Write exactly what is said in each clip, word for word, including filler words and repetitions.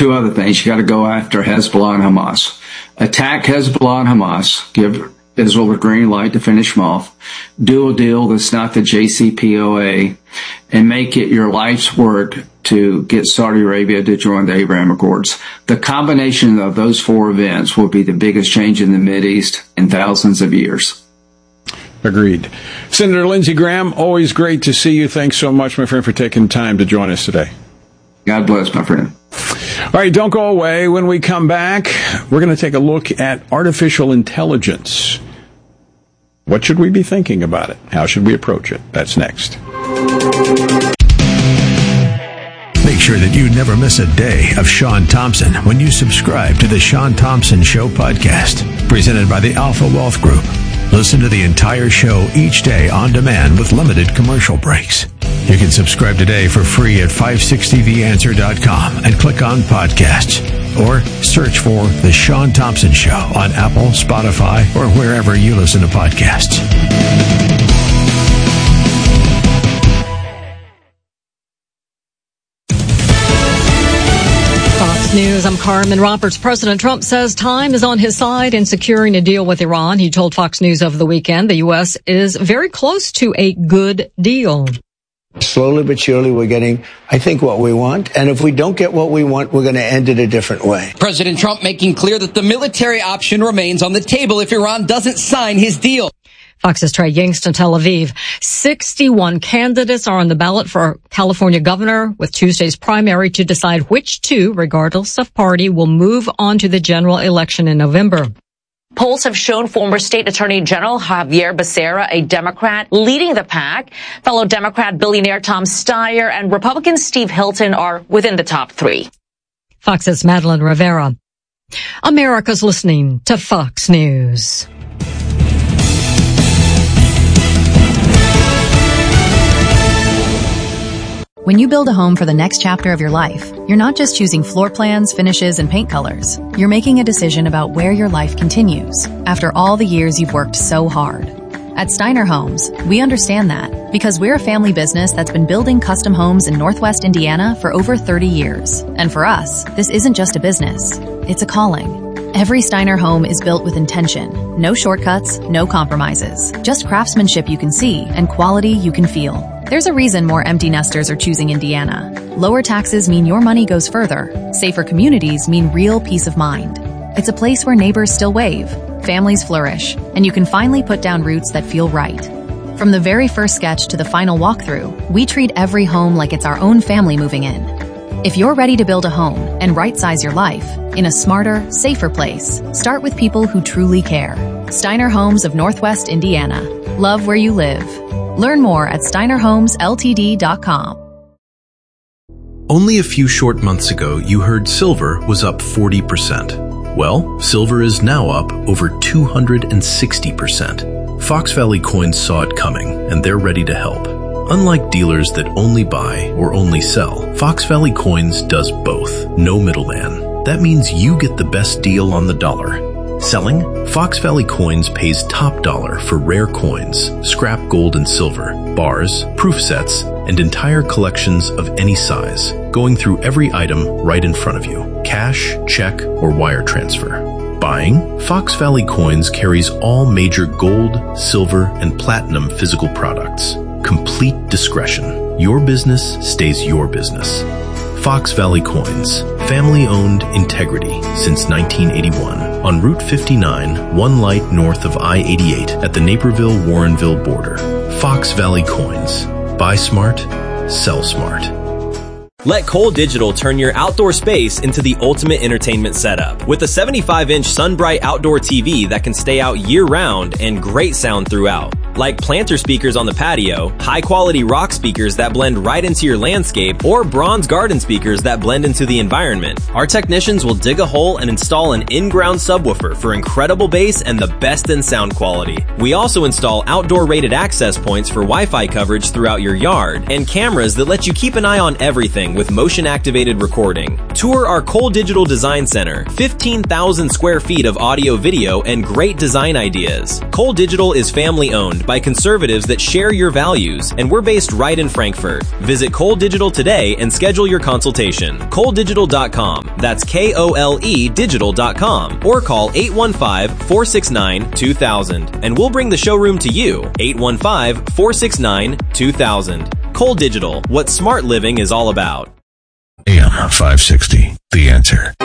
two other things. You got to go after Hezbollah and Hamas. Attack Hezbollah and Hamas. Give Israel the green light to finish them off. Do a deal that's not the J C P O A, and make it your life's work to get Saudi Arabia to join the Abraham Accords. The combination of those four events will be the biggest change in the Mideast in thousands of years. Agreed. Senator Lindsey Graham, always great to see you. Thanks so much, my friend, for taking time to join us today. God bless, my friend. All right, don't go away. When we come back, we're going to take a look at artificial intelligence. What should we be thinking about it? How should we approach it? That's next. Make sure that you never miss a day of Sean Thompson when you subscribe to the Sean Thompson Show podcast, presented by the Alpha Wealth Group. Listen to the entire show each day on demand with limited commercial breaks. You can subscribe today for free at five sixty the answer dot com and click on podcasts, or search for The Sean Thompson Show on Apple, Spotify, or wherever you listen to podcasts. News. I'm Carmen Roberts. President Trump says time is on his side in securing a deal with Iran. He told Fox News over the weekend the U S is very close to a good deal. Slowly but surely, we're getting, I think, what we want. And if we don't get what we want, we're going to end it a different way. President Trump making clear that the military option remains on the table if Iran doesn't sign his deal. Fox's Trey Yingst in Tel Aviv. sixty-one candidates are on the ballot for California governor, with Tuesday's primary to decide which two, regardless of party, will move on to the general election in November. Polls have shown former State Attorney General Javier Becerra, a Democrat, leading the pack. Fellow Democrat billionaire Tom Steyer and Republican Steve Hilton are within the top three. Fox's Madeline Rivera. America's listening to Fox News. When you build a home for the next chapter of your life, you're not just choosing floor plans, finishes, and paint colors. You're making a decision about where your life continues after all the years you've worked so hard. At Steiner Homes, we understand that because we're a family business that's been building custom homes in Northwest Indiana for over thirty years. And for us, this isn't just a business, it's a calling. Every Steiner home is built with intention. No shortcuts, no compromises. Just craftsmanship you can see and quality you can feel. There's a reason more empty nesters are choosing Indiana. Lower taxes mean your money goes further. Safer communities mean real peace of mind. It's a place where neighbors still wave, families flourish, and you can finally put down roots that feel right. From the very first sketch to the final walkthrough, we treat every home like it's our own family moving in. If you're ready to build a home and right-size your life in a smarter, safer place, start with people who truly care. Steiner Homes of Northwest Indiana. Love where you live. Learn more at steiner homes l t d dot com. Only a few short months ago, you heard silver was up forty percent. Well, silver is now up over two hundred sixty percent. Fox Valley Coins saw it coming, and they're ready to help. Unlike dealers that only buy or only sell, Fox Valley Coins does both. No middleman. That means you get the best deal on the dollar. Selling? Fox Valley Coins pays top dollar for rare coins, scrap gold and silver, bars, proof sets, and entire collections of any size, going through every item right in front of you. Cash, check, or wire transfer. Buying? Fox Valley Coins carries all major gold, silver, and platinum physical products. Complete discretion. Your business stays your business. Fox Valley Coins. Family-owned integrity since nineteen eighty-one. On Route fifty-nine, one light north of I eighty-eight at the Naperville-Warrenville border. Fox Valley Coins. Buy smart, sell smart. Let Cole Digital turn your outdoor space into the ultimate entertainment setup. With a seventy-five inch SunBright outdoor T V that can stay out year-round and great sound throughout. Like planter speakers on the patio, high-quality rock speakers that blend right into your landscape, or bronze garden speakers that blend into the environment. Our technicians will dig a hole and install an in-ground subwoofer for incredible bass and the best in sound quality. We also install outdoor-rated access points for Wi-Fi coverage throughout your yard, and cameras that let you keep an eye on everything with motion-activated recording. Tour our Cole Digital Design Center, fifteen thousand square feet of audio video and great design ideas. Cole Digital is family-owned, led by conservatives that share your values, and we're based right in Frankfurt. Visit Cole Digital today and schedule your consultation. Cole Digital dot com. That's K O L E digital dot com. Or call eight one five, four six nine, two thousand, and we'll bring the showroom to you. eight one five, four six nine, two thousand. Cole Digital, what smart living is all about. A M five sixty, The Answer.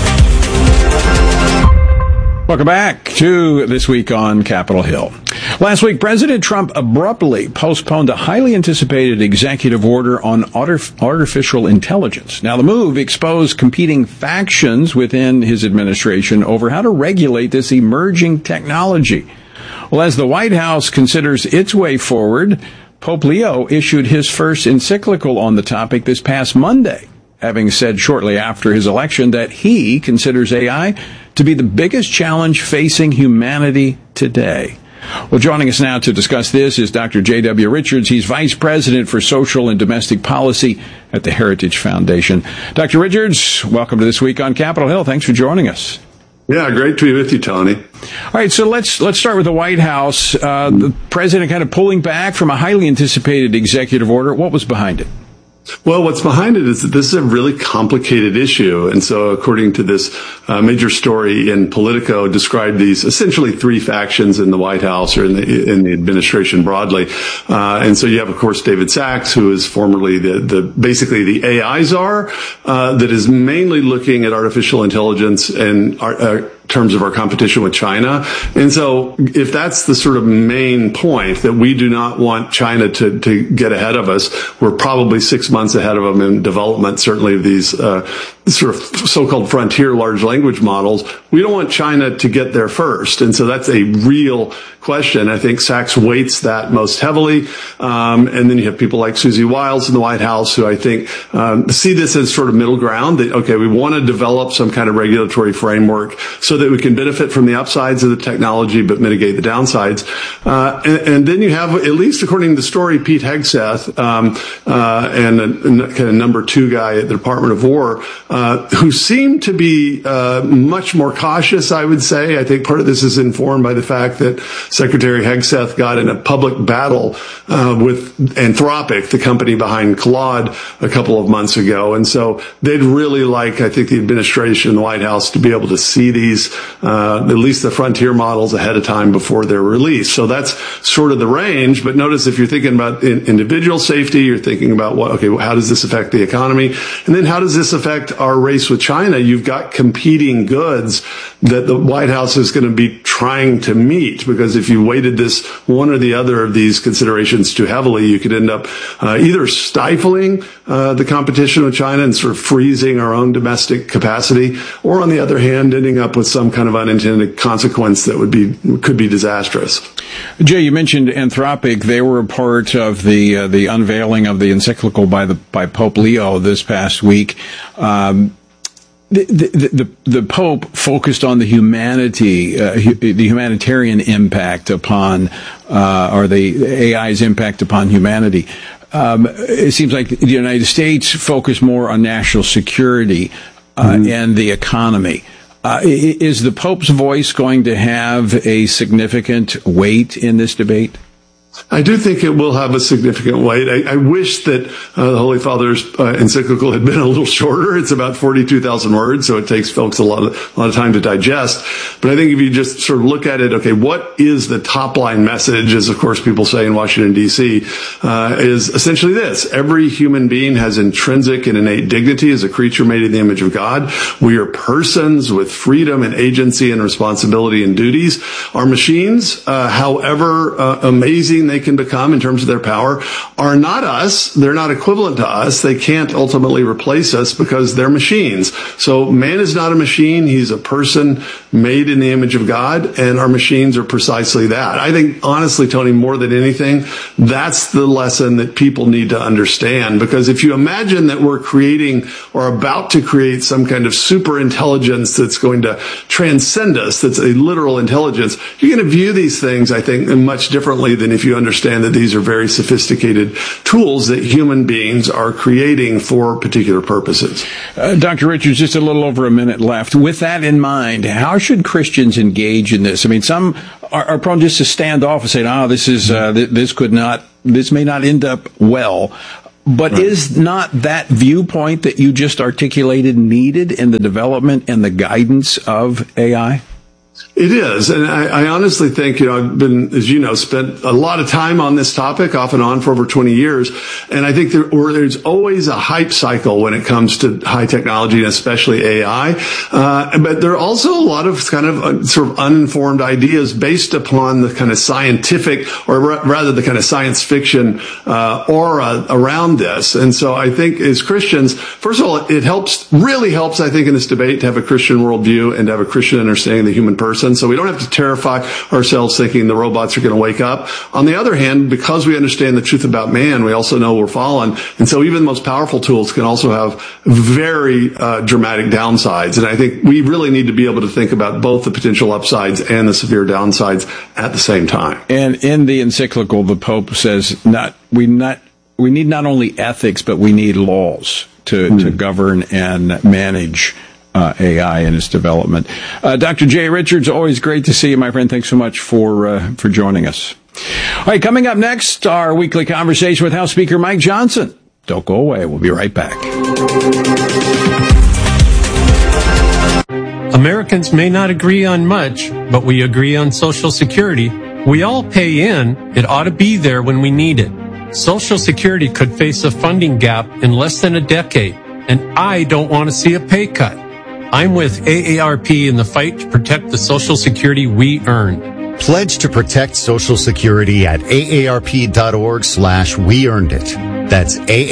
Welcome back to This Week on Capitol Hill. Last week, President Trump abruptly postponed a highly anticipated executive order on artificial intelligence. Now, the move exposed competing factions within his administration over how to regulate this emerging technology. Well, as the White House considers its way forward, Pope Leo issued his first encyclical on the topic this past Monday, having said shortly after his election that he considers A I to be the biggest challenge facing humanity today. Well, joining us now to discuss this is Doctor J W. Richards. He's Vice President for Social and Domestic Policy at the Heritage Foundation. Doctor Richards, welcome to This Week on Capitol Hill. Thanks for joining us. Yeah, great to be with you, Tony. All right, so let's let's start with the White House. Uh, the president kind of pulling back from a highly anticipated executive order. What was behind it? Well, what's behind it is that this is a really complicated issue. And so according to this uh, major story in Politico, described these essentially three factions in the White House or in the, in the administration broadly. Uh, and so you have, of course, David Sacks, who is formerly the, the basically the A I czar, uh, that is mainly looking at artificial intelligence and our, uh, terms of our competition with China. And so if that's the sort of main point, that we do not want China to, to get ahead of us, we're probably six months ahead of them in development, certainly of these uh, sort of so-called frontier large language models. We don't want China to get there first. And so that's a real question. I think Sachs weights that most heavily. Um, and then you have people like Susie Wiles in the White House who I think um, see this as sort of middle ground, that, okay, we want to develop some kind of regulatory framework so that we can benefit from the upsides of the technology but mitigate the downsides. Uh, and, and then you have, at least according to the story, Pete Hegseth um, uh, and a, a kind of number two guy at the Department of War, uh, who seem to be uh, much more cautious, I would say. I think part of this is informed by the fact that Secretary Hegseth got in a public battle uh, with Anthropic, the company behind Claude, a couple of months ago. And so they'd really like, I think, the administration, the White House, to be able to see these, uh, at least the frontier models ahead of time before they're released. So that's sort of the range. But notice, if you're thinking about in, individual safety, you're thinking about, what, okay, well, how does this affect the economy? And then how does this affect our race with China? You've got competing goods that the White House is going to be trying to meet, because if you weighted this one or the other of these considerations too heavily, you could end up uh, either stifling uh, the competition with China and sort of freezing our own domestic capacity, or on the other hand, ending up with some kind of unintended consequence that would be could be disastrous. Jay, you mentioned Anthropic. They were a part of the uh, the unveiling of the encyclical by the by Pope Leo this past week. Um, The, the, the, the Pope focused on the humanity, uh, hu- the humanitarian impact upon, uh, or the A I's impact upon humanity. Um, it seems like the United States focused more on national security uh, mm-hmm. and the economy. Uh, is the Pope's voice going to have a significant weight in this debate? I do think it will have a significant weight. I, I wish that uh, the Holy Father's uh, encyclical had been a little shorter. It's about forty-two thousand words, so it takes folks a lot of a lot of time to digest. But I think if you just sort of look at it, okay, what is the top line message, as of course people say in Washington, D C, uh, is essentially this. Every human being has intrinsic and innate dignity as a creature made in the image of God. We are persons with freedom and agency and responsibility and duties. Our machines, uh, however uh, amazing they can become in terms of their power, are not us. They're not equivalent to us. They can't ultimately replace us because they're machines. So man is not a machine. He's a person made in the image of God, and our machines are precisely that. I think, honestly, Tony, more than anything, that's the lesson that people need to understand, because if you imagine that we're creating or about to create some kind of super intelligence that's going to transcend us, that's a literal intelligence, you're going to view these things, I think, much differently than if you understand that these are very sophisticated tools that human beings are creating for particular purposes. Uh, Doctor Richards, just a little over a minute left. With that in mind, how should Christians engage in this? I mean, some are, are prone just to stand off and say, "Oh, this is uh, th- this could not, this may not end up well." But right. is not that viewpoint that you just articulated needed in the development and the guidance of A I? It is. And I, I honestly think, you know, I've been, as you know, spent a lot of time on this topic off and on for over twenty years. And I think there, or there's always a hype cycle when it comes to high technology and especially A I. Uh, but there are also a lot of kind of uh, sort of uninformed ideas based upon the kind of scientific or r- rather the kind of science fiction uh, aura around this. And so I think as Christians, first of all, it helps, really helps, I think, in this debate to have a Christian worldview and to have a Christian understanding of the human person. So we don't have to terrify ourselves thinking the robots are going to wake up. On the other hand, because we understand the truth about man, we also know we're fallen. And so even the most powerful tools can also have very uh, dramatic downsides. And I think we really need to be able to think about both the potential upsides and the severe downsides at the same time. And in the encyclical, the Pope says not we not we need not only ethics, but we need laws to, mm. to govern and manage Uh, A I and its development. Uh, Doctor Jay Richards, always great to see you, my friend. Thanks so much for uh, for joining us. All right, coming up next, our weekly conversation with House Speaker Mike Johnson. Don't go away. We'll be right back. Americans may not agree on much, but we agree on Social Security. We all pay in. It ought to be there when we need it. Social Security could face a funding gap in less than a decade, and I don't want to see a pay cut. I'm with A A R P in the fight to protect the Social Security we earned. Pledge to protect Social Security at aarp.org slash we earned it. That's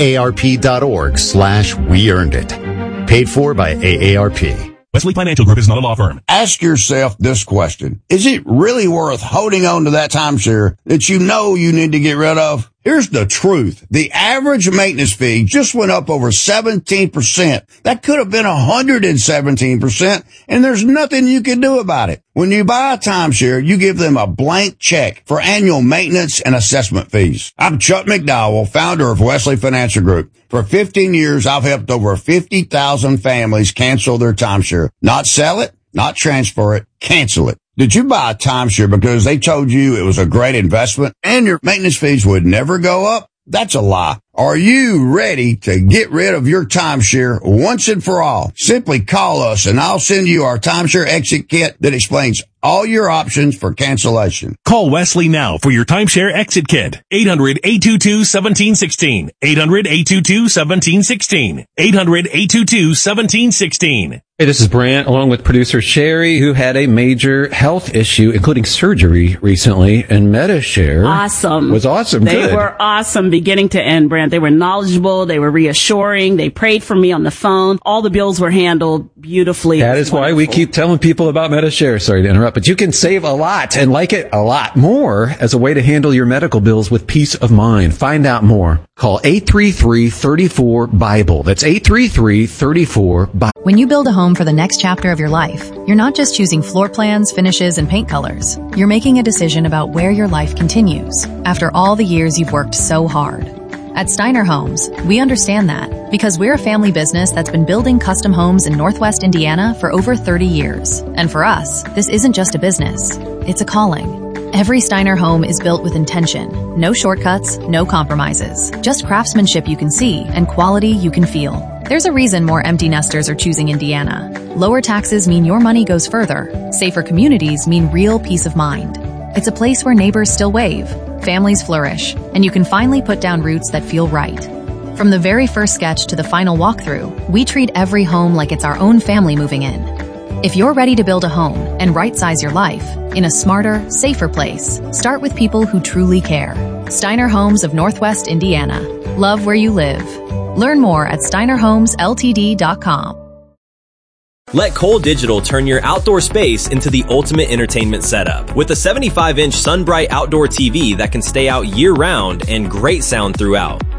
aarp.org slash we earned it. Paid for by A A R P. Wesley Financial Group is not a law firm. Ask yourself this question. Is it really worth holding on to that timeshare that you know you need to get rid of? Here's the truth. The average maintenance fee just went up over seventeen percent. That could have been one hundred seventeen percent, and there's nothing you can do about it. When you buy a timeshare, you give them a blank check for annual maintenance and assessment fees. I'm Chuck McDowell, founder of Wesley Financial Group. For fifteen years, I've helped over fifty thousand families cancel their timeshare. Not sell it, not transfer it, cancel it. Did you buy a timeshare because they told you it was a great investment and your maintenance fees would never go up? That's a lie. Are you ready to get rid of your timeshare once and for all? Simply call us and I'll send you our timeshare exit kit that explains all your options for cancellation. Call Wesley now for your timeshare exit kit. eight hundred, eight two two, one seven one six. eight hundred, eight two two, one seven one six. eight hundred, eight two two, one seven one six. Hey, this is Brant, along with producer Sherry, who had a major health issue, including surgery recently, and MediShare awesome. was awesome. They Good. were awesome beginning to end, Brant. They were knowledgeable. They were reassuring. They prayed for me on the phone. All the bills were handled beautifully. That is why we keep telling people about MediShare. Sorry to interrupt, but you can save a lot and like it a lot more as a way to handle your medical bills with peace of mind. Find out more. Call eight three three, three four, Bible. That's eight three three, three four, Bible. When you build a home for the next chapter of your life, you're not just choosing floor plans, finishes, and paint colors. You're making a decision about where your life continues after all the years you've worked so hard. At Steiner Homes, we understand that because we're a family business that's been building custom homes in Northwest Indiana for over thirty years. And for us, this isn't just a business, it's a calling. Every Steiner home is built with intention. No shortcuts, no compromises. Just craftsmanship you can see and quality you can feel. There's a reason more empty nesters are choosing Indiana. Lower taxes mean your money goes further. Safer communities mean real peace of mind. It's a place where neighbors still wave, families flourish, and you can finally put down roots that feel right. From the very first sketch to the final walkthrough, we treat every home like it's our own family moving in. If you're ready to build a home and right-size your life in a smarter, safer place, start with people who truly care. Steiner Homes of Northwest Indiana. Love where you live. Learn more at steiner homes l t d dot com. Let Cole Digital turn your outdoor space into the ultimate entertainment setup. With a seventy-five inch SunBright outdoor T V that can stay out year-round and great sound throughout.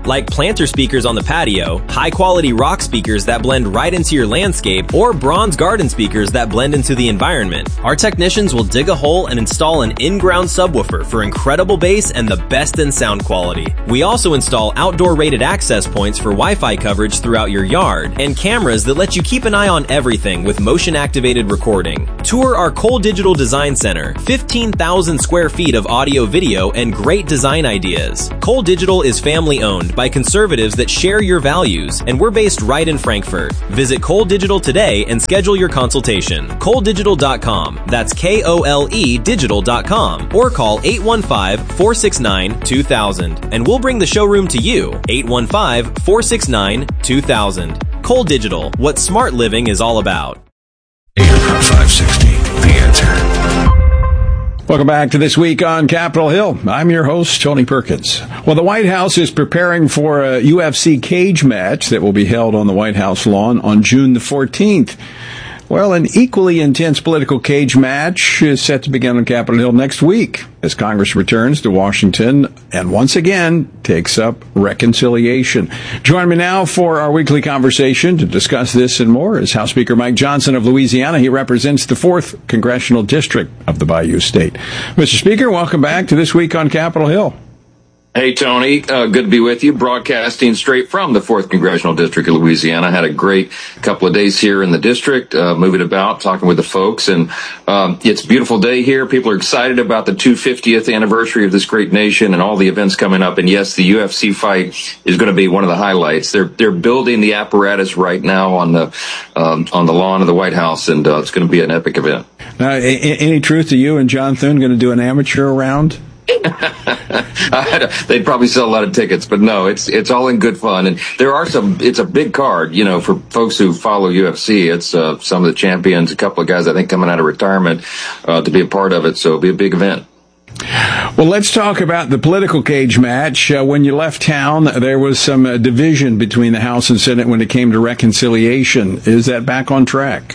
like planter speakers on the patio, high-quality rock speakers that blend right into your landscape, or bronze garden speakers that blend into the environment. Our technicians will dig a hole and install an in-ground subwoofer for incredible bass and the best in sound quality. We also install outdoor rated access points for Wi-Fi coverage throughout your yard, and cameras that let you keep an eye on everything with motion-activated recording. Tour our Cole Digital Design Center, fifteen thousand square feet of audio, video, and great design ideas. Cole Digital is family-owned by conservatives that share your values, and we're based right in Frankfurt. Visit Cole Digital today and schedule your consultation. Cole Digital dot com. That's K O L E digital dot com. Or call eight one five, four six nine, two thousand, and we'll bring the showroom to you. eight one five, four six nine, two thousand. Cole Digital, what smart living is all about. A M five sixty, The Answer. Welcome back to This Week on Capitol Hill. I'm your host, Tony Perkins. Well, the White House is preparing for a U F C cage match that will be held on the White House lawn on June the fourteenth. Well, an equally intense political cage match is set to begin on Capitol Hill next week as Congress returns to Washington and once again takes up reconciliation. Join me now for our weekly conversation to discuss this and more is House Speaker Mike Johnson of Louisiana. He represents the fourth Congressional District of the Bayou State. Mister Speaker, welcome back to This Week on Capitol Hill. Hey, Tony. Uh, good to be with you. Broadcasting straight from the fourth Congressional District of Louisiana. Had a great couple of days here in the district, uh, moving about, talking with the folks. And um, it's a beautiful day here. People are excited about the two hundred fiftieth anniversary of this great nation and all the events coming up. And, yes, the U F C fight is going to be one of the highlights. They're they're building the apparatus right now on the um, on the lawn of the White House, and uh, it's going to be an epic event. Now, a- any truth to you and John Thune going to do an amateur round? They'd probably sell a lot of tickets, but no, it's it's all in good fun. And there are some, it's a big card, you know, for folks who follow U F C. It's uh, some of the champions, a couple of guys, I think, coming out of retirement uh, to be a part of it. So it'll be a big event. Well, let's talk about the political cage match. Uh, when you left town, there was some uh, division between the House and Senate when it came to reconciliation. Is that back on track?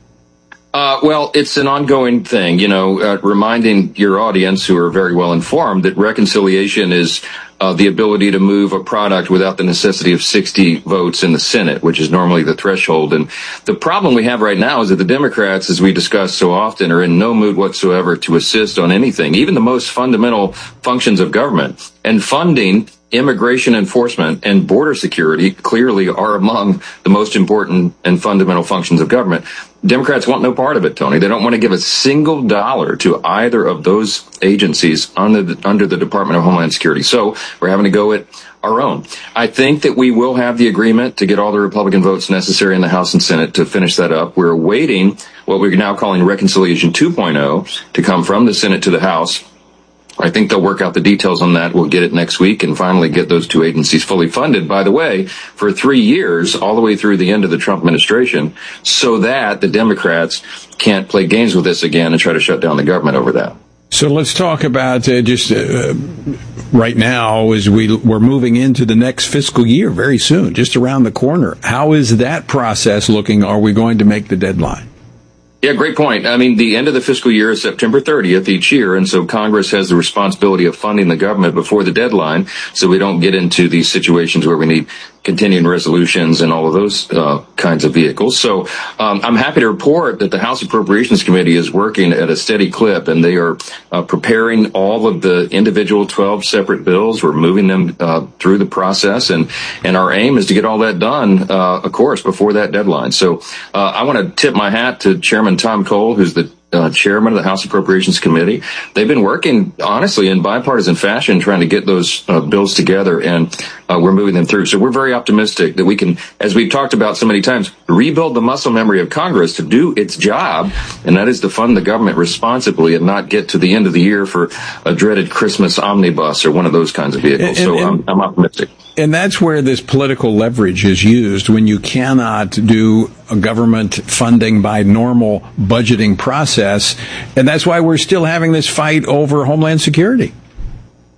Uh, well, it's an ongoing thing, you know, uh, reminding your audience who are very well informed that reconciliation is uh, the ability to move a product without the necessity of sixty votes in the Senate, which is normally the threshold. And the problem we have right now is that the Democrats, as we discuss so often, are in no mood whatsoever to assist on anything, even the most fundamental functions of government. And funding immigration enforcement and border security clearly are among the most important and fundamental functions of government. Democrats want no part of it, Tony. They don't want to give a single dollar to either of those agencies under the, under the Department of Homeland Security. So we're having to go it our own. I think that we will have the agreement to get all the Republican votes necessary in the House and Senate to finish that up. We're awaiting what we're now calling Reconciliation two point oh to come from the Senate to the House. I think they'll work out the details on that. We'll get it next week and finally get those two agencies fully funded, by the way, for three years, all the way through the end of the Trump administration, so that the Democrats can't play games with this again and try to shut down the government over that. So let's talk about uh, just uh, right now as we, we're moving into the next fiscal year very soon, just around the corner. How is that process looking? Are we going to make the deadline? Yeah, great point. I mean, the end of the fiscal year is September thirtieth each year, and so Congress has the responsibility of funding the government before the deadline, so we don't get into these situations where we need continuing resolutions and all of those uh, kinds of vehicles. So um, I'm happy to report that the House Appropriations Committee is working at a steady clip, and they are uh, preparing all of the individual twelve separate bills. We're moving them uh, through the process, and, and our aim is to get all that done, uh, of course, before that deadline. So uh, I want to tip my hat to Chairman Tom Cole, who's the Uh, chairman of the House Appropriations Committee. They've been working, honestly, in bipartisan fashion, trying to get those uh, bills together, and uh, we're moving them through. So we're very optimistic that we can, as we've talked about so many times, rebuild the muscle memory of Congress to do its job, and that is to fund the government responsibly and not get to the end of the year for a dreaded Christmas omnibus or one of those kinds of vehicles. And, and, so I'm, I'm optimistic. And that's where this political leverage is used when you cannot do a government funding by normal budgeting process. And that's why we're still having this fight over Homeland Security.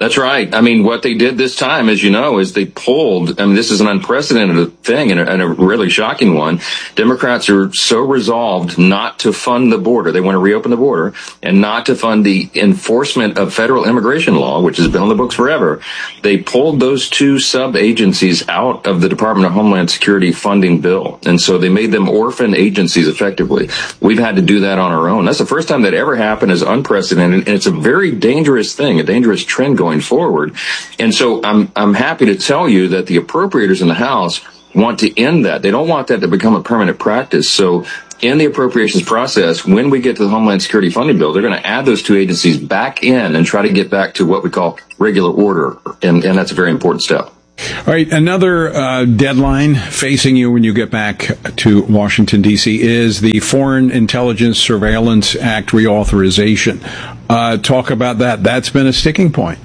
That's right. I mean, what they did this time, as you know, is they pulled, I mean, this is an unprecedented thing and a, and a really shocking one. Democrats are so resolved not to fund the border. They want to reopen the border and not to fund the enforcement of federal immigration law, which has been on the books forever. They pulled those two sub-agencies out of the Department of Homeland Security funding bill. And so they made them orphan agencies effectively. We've had to do that on our own. That's the first time that ever happened. Is unprecedented. And it's a very dangerous thing, a dangerous trend going forward. And so I'm I'm happy to tell you that the appropriators in the House want to end that. They don't want that to become a permanent practice. So in the appropriations process, when we get to the Homeland Security funding bill, they're going to add those two agencies back in and try to get back to what we call regular order. And, and that's a very important step. All right, another uh, deadline facing you when you get back to Washington, D C is the Foreign Intelligence Surveillance Act reauthorization. Uh, talk about that. That's been a sticking point.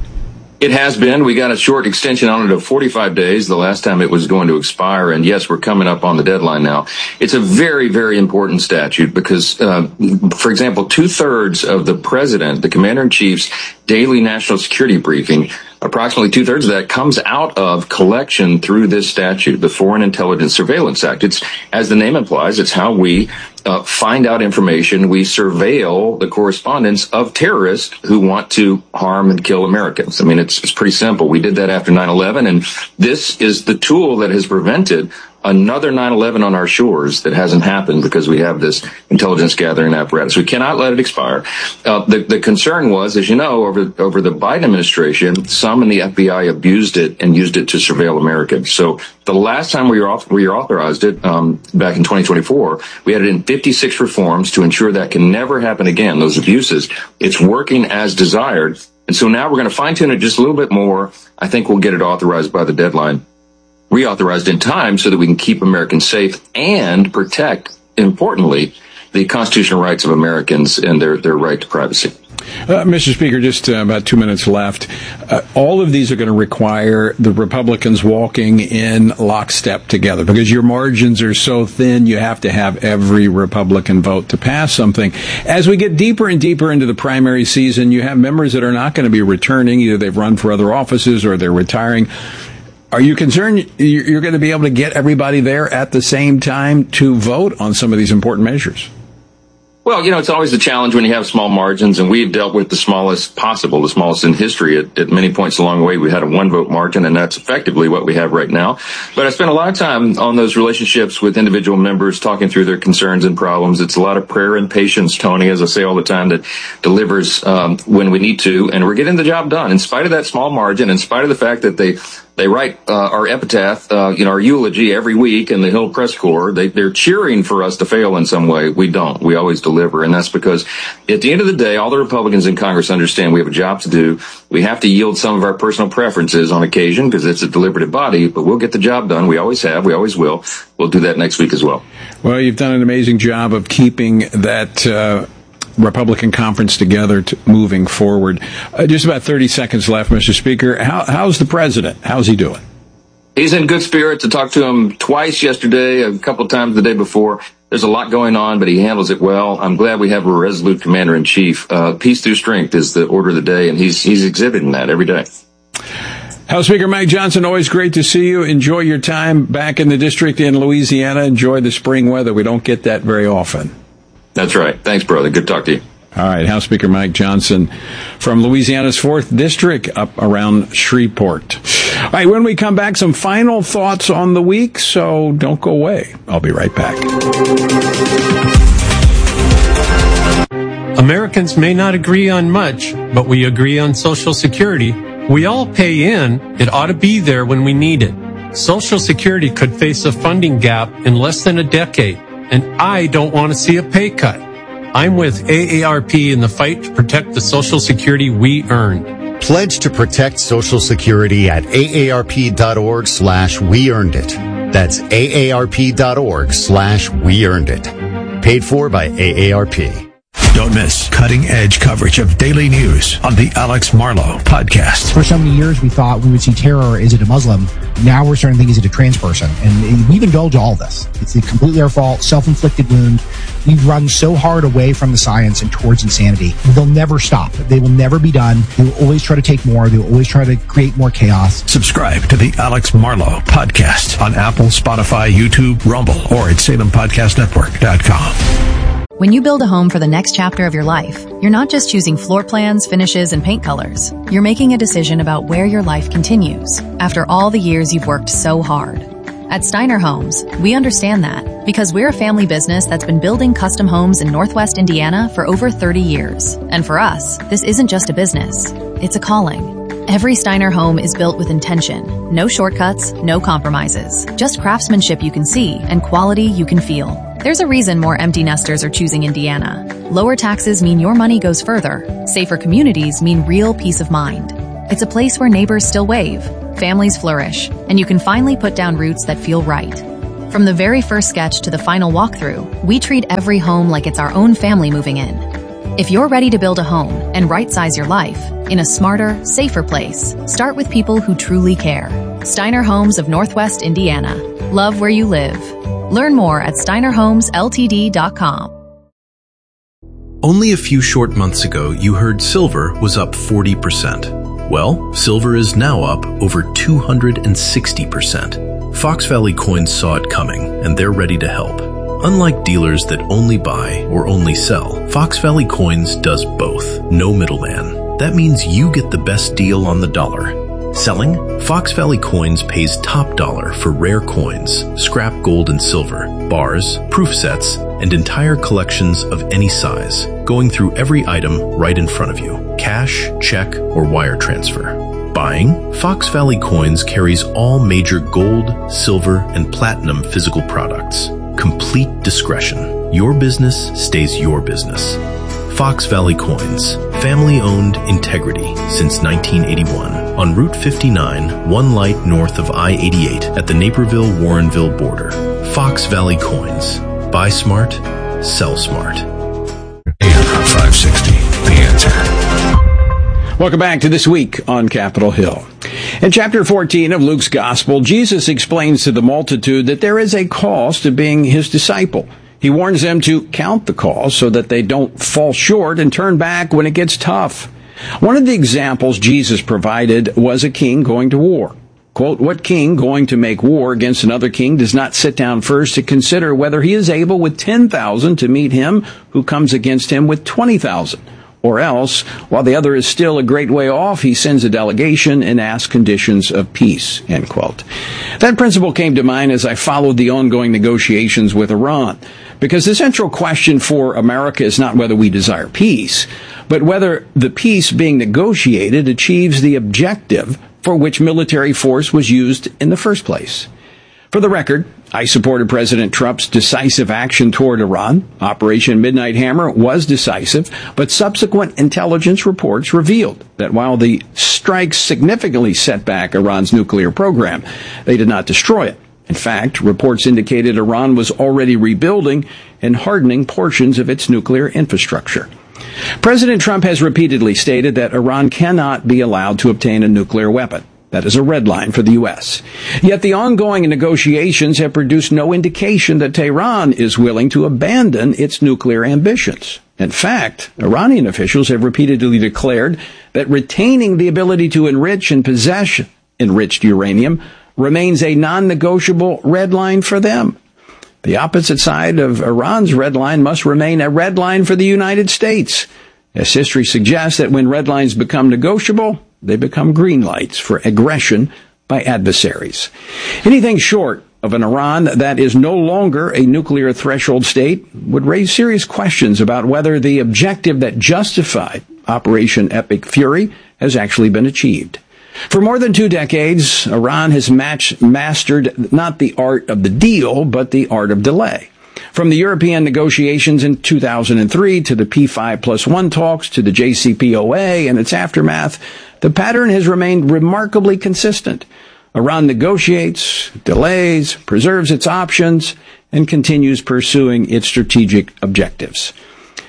It has been. We got a short extension on it of forty-five days, the last time it was going to expire. And yes, we're coming up on the deadline now. It's a very, very important statute because, uh, for example, two thirds of the president, the commander in chief's daily national security briefing, approximately two thirds of that comes out of collection through this statute, the Foreign Intelligence Surveillance Act. It's, as the name implies, it's how we uh, find out information. We surveil the correspondence of terrorists who want to harm and kill Americans. I mean, it's, it's pretty simple. We did that after nine eleven, and this is the tool that has prevented another nine eleven on our shores that hasn't happened because we have this intelligence gathering apparatus. We cannot let it expire. Uh, the, the concern was, as you know, over, over the Biden administration, some in the F B I abused it and used it to surveil Americans. So the last time we, author- we authorized it, um, back in twenty twenty-four, we had it in fifty-six reforms to ensure that can never happen again, those abuses. It's working as desired. And so now we're going to fine tune it just a little bit more. I think we'll get it authorized by the deadline, reauthorized in time so that we can keep Americans safe and protect, importantly, the constitutional rights of Americans and their, their right to privacy. Uh, Mister Speaker, just uh, about two minutes left. Uh, all of these are going to require the Republicans walking in lockstep together because your margins are so thin, you have to have every Republican vote to pass something. As we get deeper and deeper into the primary season, you have members that are not going to be returning. Either they've run for other offices or they're retiring. Are you concerned you're going to be able to get everybody there at the same time to vote on some of these important measures? Well, you know, it's always a challenge when you have small margins, and we've dealt with the smallest possible, the smallest in history. At, at many points along the way, we had a one-vote margin, and that's effectively what we have right now. But I spent a lot of time on those relationships with individual members, talking through their concerns and problems. It's a lot of prayer and patience, Tony, as I say all the time, that delivers um, when we need to, and we're getting the job done. In spite of that small margin, in spite of the fact that they They write uh, our epitaph, uh, you know, our eulogy every week in the Hill Press Corps. They, they're cheering for us to fail in some way. We don't. We always deliver. And that's because at the end of the day, all the Republicans in Congress understand we have a job to do. We have to yield some of our personal preferences on occasion because it's a deliberative body, but we'll get the job done. We always have. We always will. We'll do that next week as well. Well, you've done an amazing job of keeping that uh Republican conference together, to moving forward. Uh, just about thirty seconds left, Mister Speaker. How, how's the president? How's he doing? He's in good spirits. I talked to him twice yesterday, a couple of times the day before. There's a lot going on, but he handles it well. I'm glad we have a resolute commander-in-chief. Uh, peace through strength is the order of the day, and he's he's exhibiting that every day. House Speaker Mike Johnson, always great to see you. Enjoy your time back in the district in Louisiana. Enjoy the spring weather. We don't get that very often. That's right. Thanks, brother. Good to talk to you. All right. House Speaker Mike Johnson from Louisiana's fourth District up around Shreveport. All right. When we come back, some final thoughts on the week, so don't go away. I'll be right back. Americans may not agree on much, but we agree on Social Security. We all pay in. It ought to be there when we need it. Social Security could face a funding gap in less than a decade. And I don't want to see a pay cut. I'm with A A R P in the fight to protect the Social Security we earned. Pledge to protect Social Security at aarp.org slash we earned it. That's aarp.org slash we earned it. Paid for by A A R P. Don't Don't miss cutting-edge coverage of daily news on the Alex Marlow Podcast. For so many years, we thought we would see terror. Is it a Muslim? Now we're starting to think, is it a trans person? And we've indulged all of this. It's completely our fault, self-inflicted wound. We've run so hard away from the science and towards insanity. They'll never stop. They will never be done. They will always try to take more. They will always try to create more chaos. Subscribe to the Alex Marlow Podcast on Apple, Spotify, YouTube, Rumble, or at Salem Podcast Network dot com. When you build a home for the next chapter of your life, you're not just choosing floor plans, finishes, and paint colors. You're making a decision about where your life continues after all the years you've worked so hard. At Steiner Homes, we understand that because we're a family business that's been building custom homes in Northwest Indiana for over thirty years. And for us, this isn't just a business, it's a calling. Every Steiner home is built with intention. No shortcuts, no compromises. Just craftsmanship you can see and quality you can feel. There's a reason more empty nesters are choosing Indiana. Lower taxes mean your money goes further. Safer communities mean real peace of mind. It's a place where neighbors still wave, families flourish, and you can finally put down roots that feel right. From the very first sketch to the final walkthrough, we treat every home like it's our own family moving in. If you're ready to build a home and right-size your life in a smarter, safer place, start with people who truly care. Steiner Homes of Northwest Indiana. Love where you live. Learn more at steiner homes l t d dot com. Only a few short months ago, you heard silver was up forty percent. Well, silver is now up over two hundred sixty percent. Fox Valley Coins saw it coming, and they're ready to help. Unlike dealers that only buy or only sell, Fox Valley Coins does both. No middleman. That means you get the best deal on the dollar. Selling? Fox Valley Coins pays top dollar for rare coins, scrap gold and silver, bars, proof sets, and entire collections of any size, going through every item right in front of you. Cash, check, or wire transfer. Buying? Fox Valley Coins carries all major gold, silver, and platinum physical products. Complete discretion. Your business stays your business. Fox Valley Coins. Family-owned integrity since nineteen eighty-one. On Route fifty-nine, one light north of I eighty-eight at the Naperville-Warrenville border. Fox Valley Coins. Buy smart, sell smart. A M five sixty, The Answer. Welcome back to This Week on Capitol Hill. In chapter fourteen of Luke's Gospel, Jesus explains to the multitude that there is a cost to being his disciple. He warns them to count the cost so that they don't fall short and turn back when it gets tough. One of the examples Jesus provided was a king going to war. Quote, what king going to make war against another king does not sit down first to consider whether he is able with ten thousand to meet him who comes against him with twenty thousand? Or else, while the other is still a great way off, he sends a delegation and asks conditions of peace, end quote. That principle came to mind as I followed the ongoing negotiations with Iran, because the central question for America is not whether we desire peace, but whether the peace being negotiated achieves the objective for which military force was used in the first place. For the record, I supported President Trump's decisive action toward Iran. Operation Midnight Hammer was decisive, but subsequent intelligence reports revealed that while the strikes significantly set back Iran's nuclear program, they did not destroy it. In fact, reports indicated Iran was already rebuilding and hardening portions of its nuclear infrastructure. President Trump has repeatedly stated that Iran cannot be allowed to obtain a nuclear weapon. That is a red line for the U S. Yet the ongoing negotiations have produced no indication that Tehran is willing to abandon its nuclear ambitions. In fact, Iranian officials have repeatedly declared that retaining the ability to enrich and possess enriched uranium remains a non-negotiable red line for them. The opposite side of Iran's red line must remain a red line for the United States, as history suggests that when red lines become negotiable, they become green lights for aggression by adversaries. Anything short of an Iran that is no longer a nuclear threshold state would raise serious questions about whether the objective that justified Operation Epic Fury has actually been achieved. For more than two decades, Iran has matched, mastered not the art of the deal, but the art of delay. From the European negotiations in two thousand three to the P five plus one talks to the J C P O A and its aftermath, the pattern has remained remarkably consistent. Iran negotiates, delays, preserves its options, and continues pursuing its strategic objectives.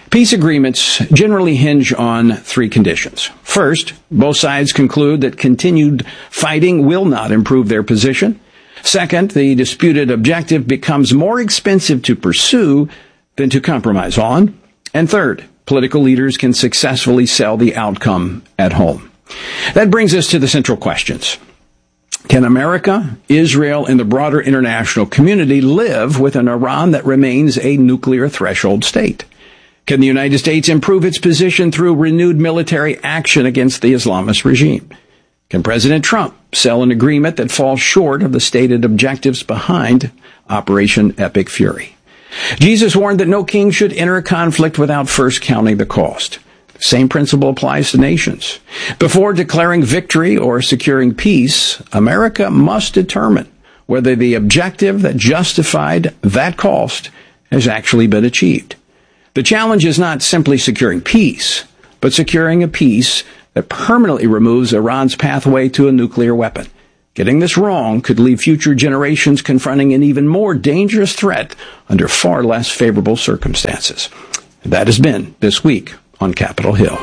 Peace agreements generally hinge on three conditions. First, both sides conclude that continued fighting will not improve their position. Second, the disputed objective becomes more expensive to pursue than to compromise on. And third, political leaders can successfully sell the outcome at home. That brings us to the central questions. Can America, Israel, and the broader international community live with an Iran that remains a nuclear threshold state? Can the United States improve its position through renewed military action against the Islamist regime? Can President Trump sell an agreement that falls short of the stated objectives behind Operation Epic Fury? Jesus warned that no king should enter a conflict without first counting the cost. The same principle applies to nations. Before declaring victory or securing peace, America must determine whether the objective that justified that cost has actually been achieved. The challenge is not simply securing peace, but securing a peace that permanently removes Iran's pathway to a nuclear weapon. Getting this wrong could leave future generations confronting an even more dangerous threat under far less favorable circumstances. And that has been This Week on Capitol Hill.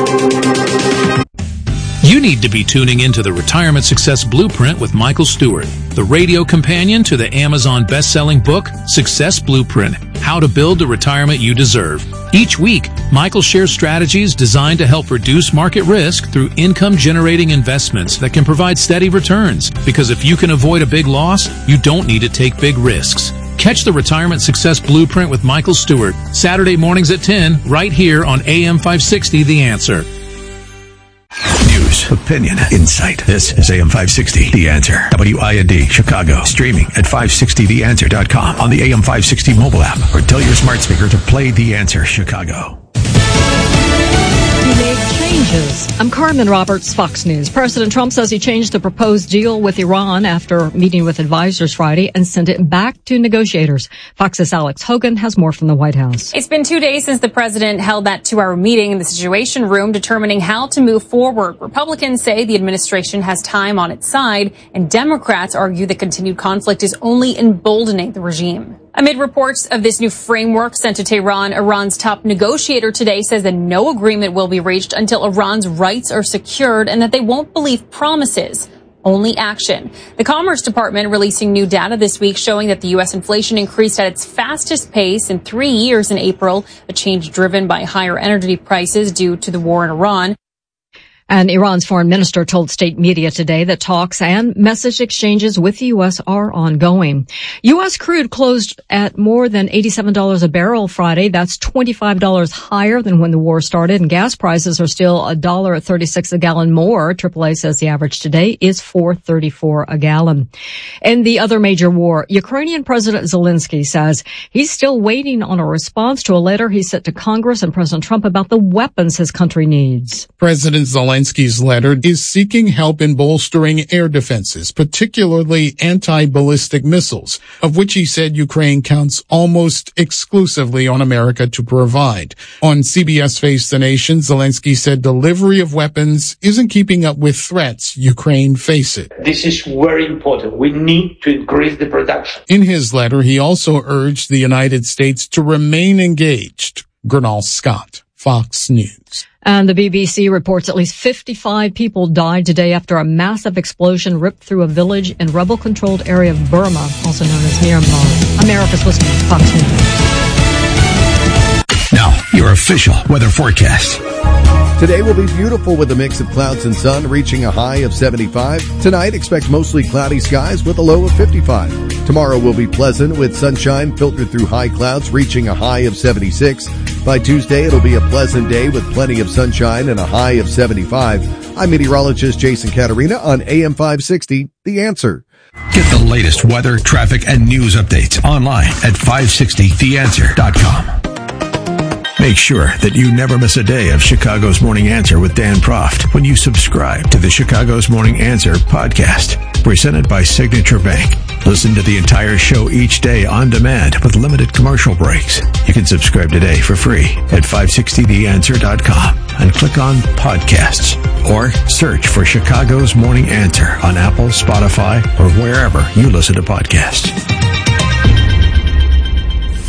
You need to be tuning into the Retirement Success Blueprint with Michael Stewart, the radio companion to the Amazon best-selling book, Success Blueprint, How to Build the Retirement You Deserve. Each week, Michael shares strategies designed to help reduce market risk through income-generating investments that can provide steady returns. Because if you can avoid a big loss, you don't need to take big risks. Catch the Retirement Success Blueprint with Michael Stewart, Saturday mornings at ten, right here on A M five sixty, The Answer. News, opinion, insight. This is A M five sixty, The Answer. W I N D, Chicago. Streaming at five sixty the answer dot com on the A M five sixty mobile app, or tell your smart speaker to play The Answer Chicago. He made changes. I'm Carmen Roberts, Fox News. President Trump says he changed the proposed deal with Iran after meeting with advisors Friday and sent it back to negotiators. Fox's Alex Hogan has more from the White House. It's been two days since the president held that two-hour meeting in the Situation Room determining how to move forward. Republicans say the administration has time on its side, and Democrats argue the continued conflict is only emboldening the regime. Amid reports of this new framework sent to Tehran, Iran's top negotiator today says that no agreement will be reached until Iran's rights are secured and that they won't believe promises, only action. The Commerce Department releasing new data this week showing that the U S inflation increased at its fastest pace in three years in April, a change driven by higher energy prices due to the war in Iran. And Iran's foreign minister told state media today that talks and message exchanges with the U S are ongoing. U S crude closed at more than eighty-seven dollars a barrel Friday. That's twenty-five dollars higher than when the war started. And gas prices are still one dollar thirty-six a gallon more. triple A says the average today is four thirty-four a gallon. In the other major war, Ukrainian President Zelensky says he's still waiting on a response to a letter he sent to Congress and President Trump about the weapons his country needs. President Zelensky Zelensky's letter is seeking help in bolstering air defenses, particularly anti-ballistic missiles, of which he said Ukraine counts almost exclusively on America to provide. On C B S Face the Nation, Zelensky said delivery of weapons isn't keeping up with threats Ukraine faces. This is very important. We need to increase the production. In his letter, he also urged the United States to remain engaged. Gernal Scott, Fox News. And the B B C reports at least fifty-five people died today after a massive explosion ripped through a village in rebel-controlled area of Burma, also known as Myanmar. America's listening to Fox News. Now, your official weather forecast. Today will be beautiful with a mix of clouds and sun, reaching a high of seventy-five. Tonight, expect mostly cloudy skies with a low of fifty-five. Tomorrow will be pleasant with sunshine filtered through high clouds, reaching a high of seventy-six. By Tuesday, it'll be a pleasant day with plenty of sunshine and a high of seventy-five. I'm meteorologist Jason Caterina on A M five sixty, The Answer. Get the latest weather, traffic, and news updates online at five sixty the answer dot com. Make sure that you never miss a day of Chicago's Morning Answer with Dan Proft when you subscribe to the Chicago's Morning Answer podcast, presented by Signature Bank. Listen to the entire show each day on demand with limited commercial breaks. You can subscribe today for free at five sixty the answer dot com and click on podcasts or search for Chicago's Morning Answer on Apple, Spotify, or wherever you listen to podcasts.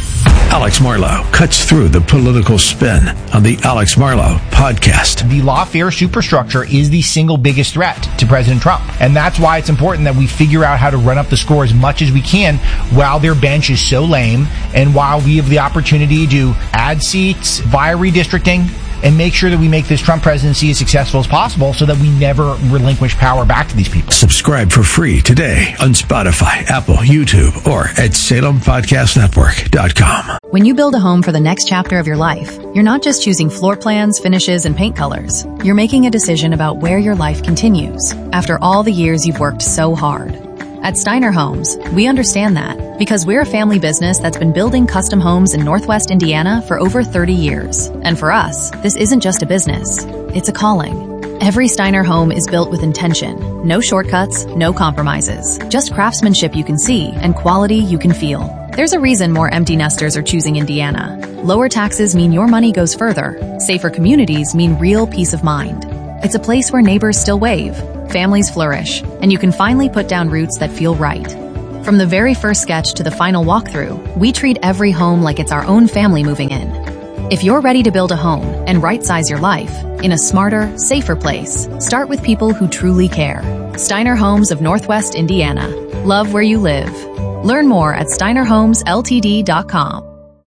Alex Marlow cuts through the political spin on the Alex Marlow Podcast. The lawfare superstructure is the single biggest threat to President Trump. And that's why it's important that we figure out how to run up the score as much as we can while their bench is so lame and while we have the opportunity to add seats via redistricting and make sure that we make this Trump presidency as successful as possible so that we never relinquish power back to these people. Subscribe for free today on Spotify, Apple, YouTube, or at Salem Podcast Network dot com. When you build a home for the next chapter of your life, you're not just choosing floor plans, finishes, and paint colors. You're making a decision about where your life continues after all the years you've worked so hard. At Steiner Homes, we understand that because we're a family business that's been building custom homes in Northwest Indiana for over thirty years. And for us, this isn't just a business, it's a calling. Every Steiner home is built with intention. No shortcuts, no compromises. Just craftsmanship you can see and quality you can feel. There's a reason more empty nesters are choosing Indiana. Lower taxes mean your money goes further. Safer communities mean real peace of mind. It's a place where neighbors still wave, families flourish, and you can finally put down roots that feel right. From the very first sketch to the final walkthrough, we treat every home like it's our own family moving in. If you're ready to build a home and right-size your life in a smarter, safer place, start with people who truly care. Steiner Homes of Northwest Indiana. Love where you live. Learn more at steiner homes l t d dot com.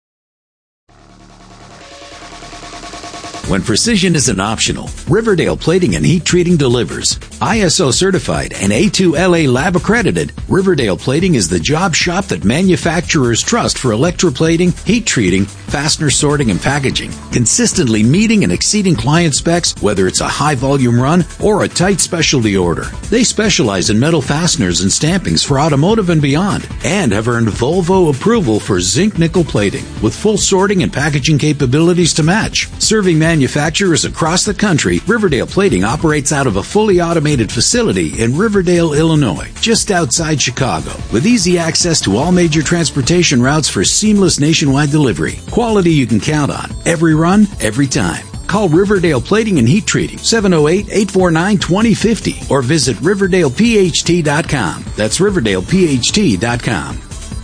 When precision isn't optional, Riverdale Plating and Heat Treating delivers. I S O certified and A two L A lab accredited, Riverdale Plating is the job shop that manufacturers trust for electroplating, heat treating, fastener sorting, and packaging. Consistently meeting and exceeding client specs, whether it's a high volume run or a tight specialty order. They specialize in metal fasteners and stampings for automotive and beyond, and have earned Volvo approval for zinc nickel plating, with full sorting and packaging capabilities to match. Serving manufacturers across the country, Riverdale Plating operates out of a fully automated facility in Riverdale, Illinois, just outside Chicago, with easy access to all major transportation routes for seamless nationwide delivery. Quality you can count on, every run, every time. Call Riverdale Plating and Heat Treating, seven oh eight, eight four nine, two oh five oh, or visit riverdale p h t dot com. That's riverdale p h t dot com.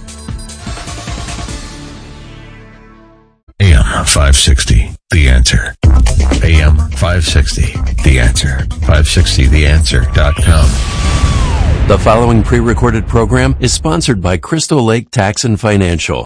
A M five sixty, The Answer. A M five sixty, The Answer. five sixty the answer dot com. The following pre-recorded program is sponsored by Crystal Lake Tax and Financial.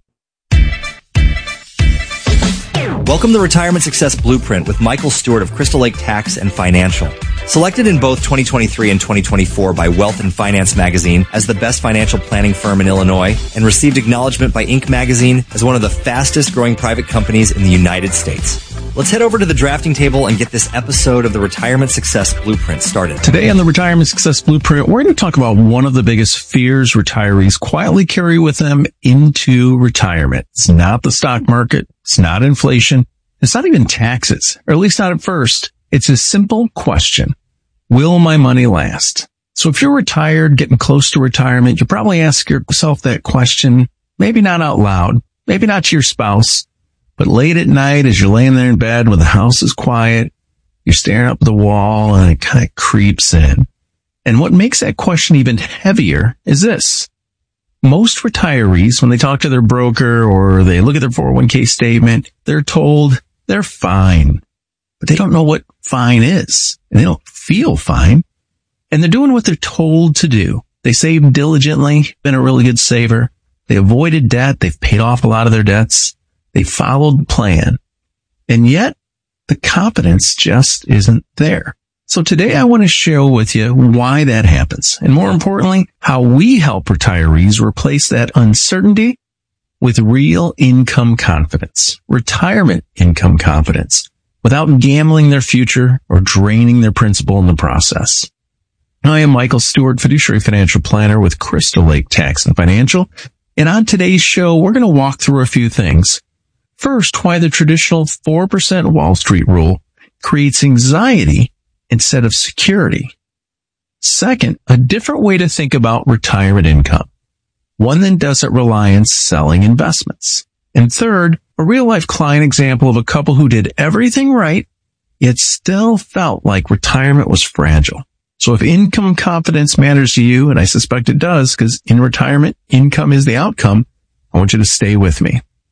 Welcome to Retirement Success Blueprint with Michael Stewart of Crystal Lake Tax and Financial. Selected in both twenty twenty-three and twenty twenty-four by Wealth and Finance magazine as the best financial planning firm in Illinois, and received acknowledgement by Inc magazine as one of the fastest growing private companies in the United States. Let's head over to the drafting table and get this episode of the Retirement Success Blueprint started. Today on the Retirement Success Blueprint, we're going to talk about one of the biggest fears retirees quietly carry with them into retirement. It's not the stock market. It's not inflation. It's not even taxes, or at least not at first. It's a simple question. Will my money last? So if you're retired, getting close to retirement, you probably ask yourself that question, maybe not out loud, maybe not to your spouse, but late at night as you're laying there in bed when the house is quiet, you're staring up at the wall and it kind of creeps in. And what makes that question even heavier is this. Most retirees, when they talk to their broker or they look at their four oh one k statement, they're told they're fine. But they don't know what fine is, and they don't feel fine. And they're doing what they're told to do. They save diligently, been a really good saver. They avoided debt. They've paid off a lot of their debts. They followed the plan. And yet, the confidence just isn't there. So today I want to share with you why that happens. And more importantly, how we help retirees replace that uncertainty with real income confidence, retirement income confidence, without gambling their future or draining their principal in the process. I am Michael Stewart, fiduciary financial planner with Crystal Lake Tax and Financial. And on today's show, we're going to walk through a few things. First, why the traditional four percent Wall Street rule creates anxiety instead of security. Second, a different way to think about retirement income, one that doesn't rely on selling investments. And third, a real-life client example of a couple who did everything right, yet still felt like retirement was fragile. So if income confidence matters to you, and I suspect it does, because in retirement, income is the outcome, I want you to stay with me.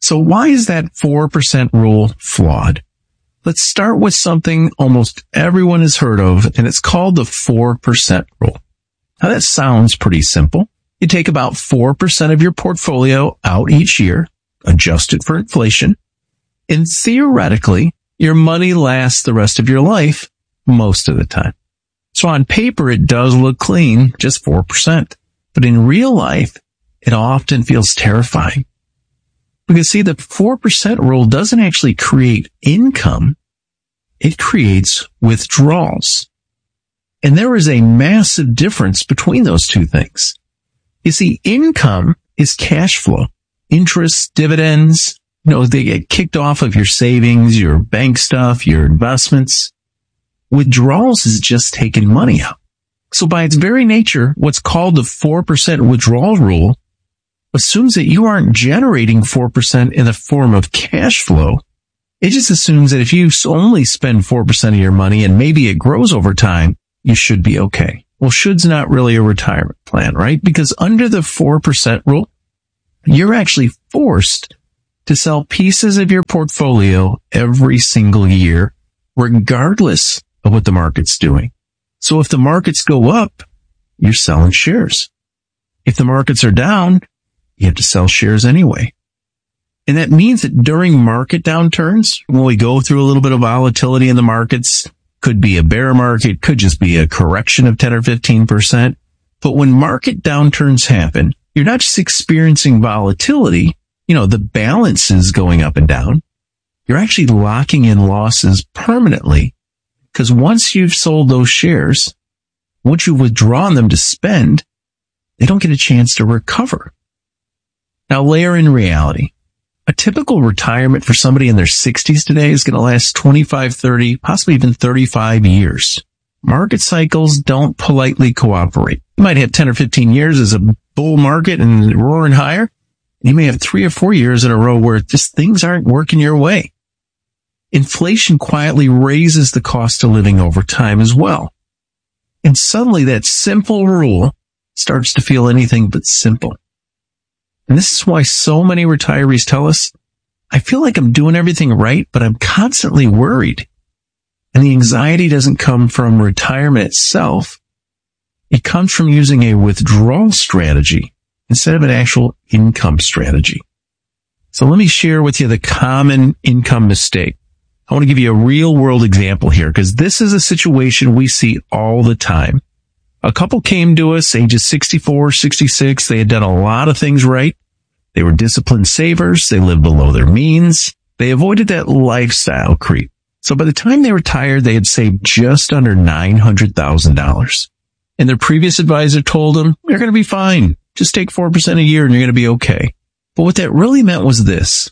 So why is that four percent rule flawed? Let's start with something almost everyone has heard of, and it's called the four percent rule. Now that sounds pretty simple. You take about four percent of your portfolio out each year, adjusted for inflation, and theoretically, your money lasts the rest of your life most of the time. So on paper, it does look clean, just four percent. But in real life, it often feels terrifying. Because see, the four percent rule doesn't actually create income. It creates withdrawals. And there is a massive difference between those two things. You see, income is cash flow, interest, dividends. You know, they get kicked off of your savings, your bank stuff, your investments. Withdrawals is just taking money out. So by its very nature, what's called the four percent withdrawal rule assumes that you aren't generating four percent in the form of cash flow. It just assumes that if you only spend four percent of your money and maybe it grows over time, you should be okay. Well, should's not really a retirement plan, right? Because under the four percent rule, you're actually forced to sell pieces of your portfolio every single year, regardless of what the market's doing. So if the markets go up, you're selling shares. If the markets are down, you have to sell shares anyway. And that means that during market downturns, when we go through a little bit of volatility in the markets, could be a bear market, could just be a correction of ten or fifteen percent. But when market downturns happen, you're not just experiencing volatility, you know, the balance is going up and down. You're actually locking in losses permanently, because once you've sold those shares, once you've withdrawn them to spend, they don't get a chance to recover. Now layer in reality. A typical retirement for somebody in their sixties today is going to last twenty-five, thirty, possibly even thirty-five years. Market cycles don't politely cooperate. You might have ten or fifteen years as a bull market and roaring higher. You may have three or four years in a row where just things aren't working your way. Inflation quietly raises the cost of living over time as well. And suddenly that simple rule starts to feel anything but simple. And this is why so many retirees tell us, I feel like I'm doing everything right, but I'm constantly worried. And the anxiety doesn't come from retirement itself. It comes from using a withdrawal strategy instead of an actual income strategy. So let me share with you the common income mistake. I want to give you a real world example here, because this is a situation we see all the time. A couple came to us, ages sixty-four, sixty-six. They had done a lot of things right. They were disciplined savers. They lived below their means. They avoided that lifestyle creep. So by the time they retired, they had saved just under nine hundred thousand dollars. And their previous advisor told them, you're going to be fine. Just take four percent a year and you're going to be okay. But what that really meant was this.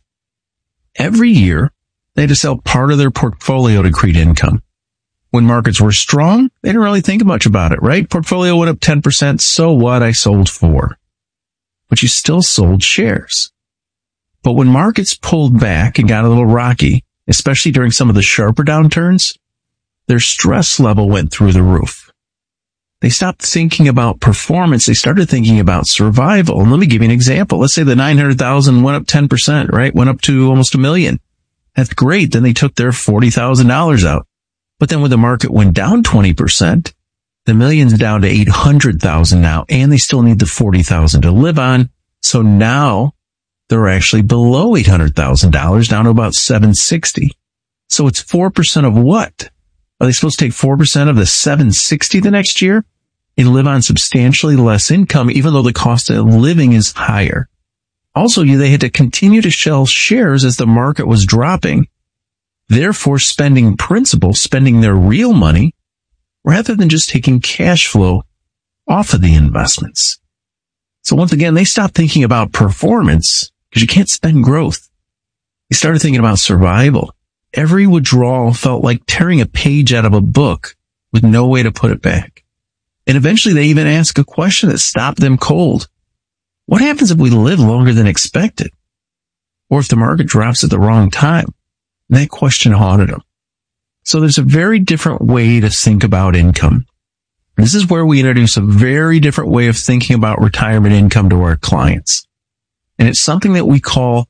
Every year, they had to sell part of their portfolio to create income. When markets were strong, they didn't really think much about it, right? Portfolio went up ten percent. So what? I sold four. But you still sold shares. But when markets pulled back and got a little rocky, especially during some of the sharper downturns, their stress level went through the roof. They stopped thinking about performance. They started thinking about survival. And let me give you an example. Let's say the nine hundred thousand went up ten percent, right? Went up to almost a million. That's great. Then they took their forty thousand dollars out. But then when the market went down twenty percent, the million's down to eight hundred thousand now, and they still need the forty thousand to live on. So now they're actually below eight hundred thousand dollars, down to about seven hundred sixty thousand dollars. So it's four percent of what? Are they supposed to take four percent of the seven hundred sixty thousand dollars the next year and live on substantially less income, even though the cost of living is higher? Also, they had to continue to sell shares as the market was dropping, therefore spending principal, spending their real money, rather than just taking cash flow off of the investments. So once again, they stopped thinking about performance because you can't spend growth. They started thinking about survival. Every withdrawal felt like tearing a page out of a book with no way to put it back. And eventually they even asked a question that stopped them cold. What happens if we live longer than expected? Or if the market drops at the wrong time? And that question haunted them. So there's a very different way to think about income. This is where we introduce a very different way of thinking about retirement income to our clients. And it's something that we call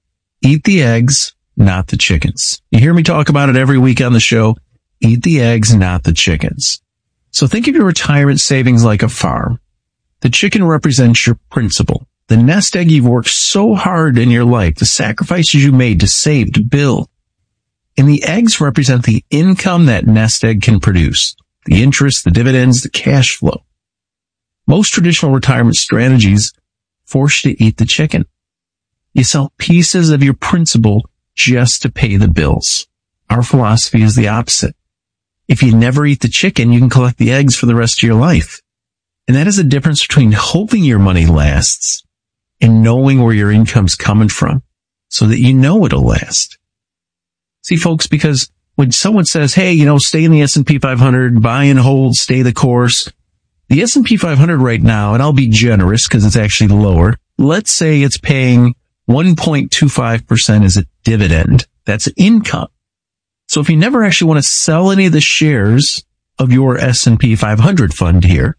Eat the eggs, not the chickens. You hear me talk about it every week on the show. Eat the eggs, not the chickens. So think of your retirement savings like a farm. The chicken represents your principal, the nest egg you've worked so hard in your life, the sacrifices you made to save, to build. And the eggs represent the income that nest egg can produce, the interest, the dividends, the cash flow. Most traditional retirement strategies force you to eat the chicken. You sell pieces of your principal just to pay the bills. Our philosophy is the opposite. If you never eat the chicken, you can collect the eggs for the rest of your life. And that is the difference between hoping your money lasts and knowing where your income's coming from so that you know it'll last. See, folks, because when someone says, hey, you know, stay in the S and P five hundred, buy and hold, stay the course, the S and P five hundred right now, and I'll be generous because it's actually lower, let's say it's paying one point two five percent as a dividend. That's income. So if you never actually want to sell any of the shares of your S and P five hundred fund here,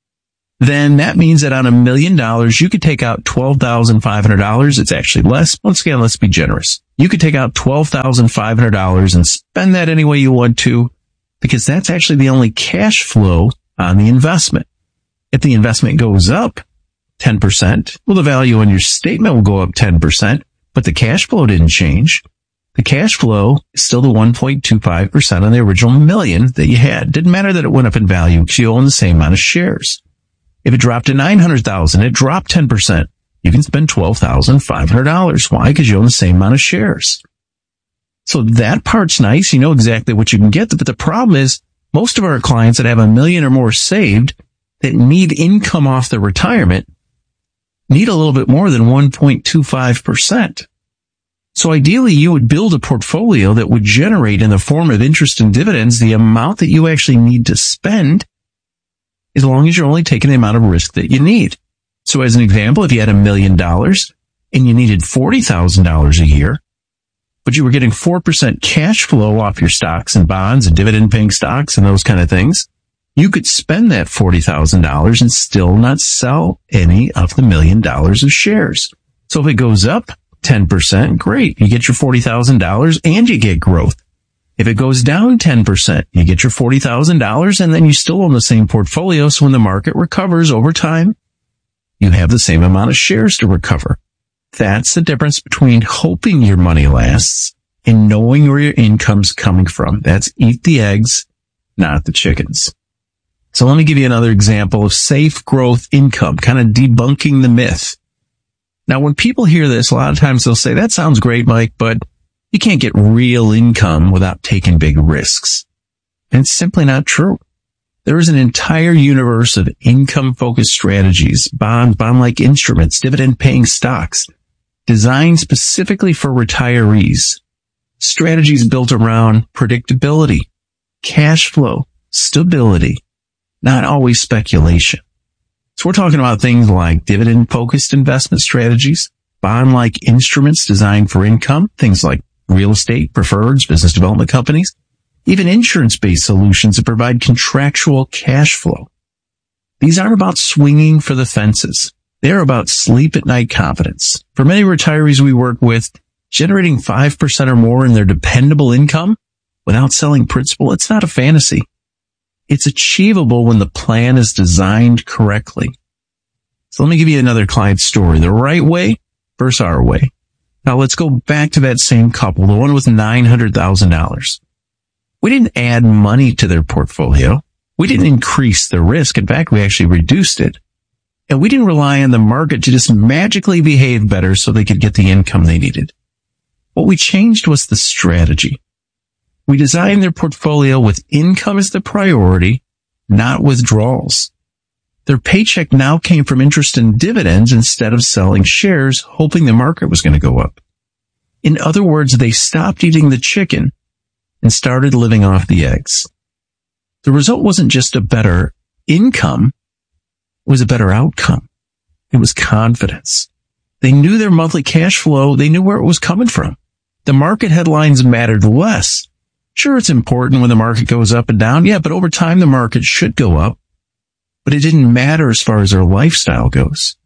then that means that on a million dollars, you could take out twelve thousand five hundred dollars. It's actually less. Once again, let's be generous. You could take out twelve thousand five hundred dollars and spend that any way you want to, because that's actually the only cash flow on the investment. If the investment goes up ten percent, well, the value on your statement will go up ten percent, but the cash flow didn't change. The cash flow is still the one point two five percent on the original million that you had. Didn't matter that it went up in value because you own the same amount of shares. If it dropped to nine hundred thousand dollars, it dropped ten percent. You can spend twelve thousand five hundred dollars. Why? Because you own the same amount of shares. So that part's nice. You know exactly what you can get. But the problem is most of our clients that have a million or more saved that need income off their retirement need a little bit more than one point two five percent. So ideally, you would build a portfolio that would generate in the form of interest and dividends the amount that you actually need to spend, as long as you're only taking the amount of risk that you need. So as an example, if you had a million dollars and you needed forty thousand dollars a year, but you were getting four percent cash flow off your stocks and bonds and dividend paying stocks and those kind of things, you could spend that forty thousand dollars and still not sell any of the million dollars of shares. So if it goes up ten percent, great. You get your forty thousand dollars and you get growth. If it goes down ten percent, you get your forty thousand dollars and then you still own the same portfolio. So when the market recovers over time, you have the same amount of shares to recover. That's the difference between hoping your money lasts and knowing where your income's coming from. That's eat the eggs, not the chickens. So let me give you another example of safe growth income, kind of debunking the myth. Now, when people hear this, a lot of times they'll say, that sounds great, Mike, but you can't get real income without taking big risks. And it's simply not true. There is an entire universe of income-focused strategies, bonds, bond-like instruments, dividend-paying stocks, designed specifically for retirees. Strategies built around predictability, cash flow, stability, not always speculation. So we're talking about things like dividend-focused investment strategies, bond-like instruments designed for income, things like real estate, preferreds, business development companies, even insurance-based solutions that provide contractual cash flow. These aren't about swinging for the fences. They're about sleep-at-night confidence. For many retirees we work with, generating five percent or more in their dependable income without selling principal, it's not a fantasy. It's achievable when the plan is designed correctly. So let me give you another client story. The right way versus our way. Now let's go back to that same couple, the one with nine hundred thousand dollars. We didn't add money to their portfolio. We didn't increase the risk. In fact, we actually reduced it. And we didn't rely on the market to just magically behave better so they could get the income they needed. What we changed was the strategy. We designed their portfolio with income as the priority, not withdrawals. Their paycheck now came from interest and dividends instead of selling shares, hoping the market was going to go up. In other words, they stopped eating the chicken and started living off the eggs. The result wasn't just a better income, it was a better outcome. It was confidence. They knew their monthly cash flow, they knew where it was coming from. The market headlines mattered less. Sure, it's important when the market goes up and down. Yeah, but over time, the market should go up. But it didn't matter as far as their lifestyle goes.